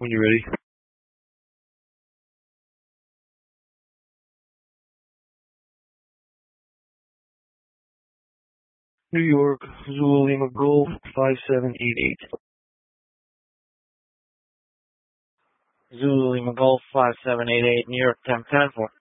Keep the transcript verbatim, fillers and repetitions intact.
when you're ready. New York, Zulu Lima Golf, five seven eight eight. Zulu Lima Golf five seven eight eight, New York ten ten four.